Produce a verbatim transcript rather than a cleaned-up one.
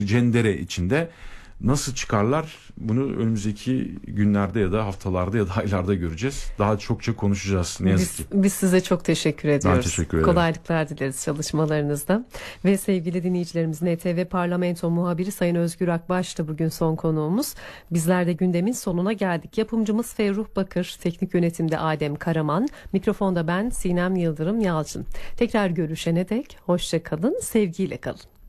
cendere içinde nasıl çıkarlar, bunu önümüzdeki günlerde ya da haftalarda ya da aylarda göreceğiz. Daha çokça konuşacağız ne yazık Biz, ki. biz size çok teşekkür ediyoruz. Ben teşekkür ederim. Kolaylıklar dileriz çalışmalarınızda. Ve sevgili dinleyicilerimiz, N T V Parlamento muhabiri Sayın Özgür Akbaş da bugün son konuğumuz. Bizler de gündemin sonuna geldik. Yapımcımız Ferruh Bakır, teknik yönetimde Adem Karaman, mikrofonda ben Sinem Yıldırım Yalçın. Tekrar görüşene dek hoşça kalın, sevgiyle kalın.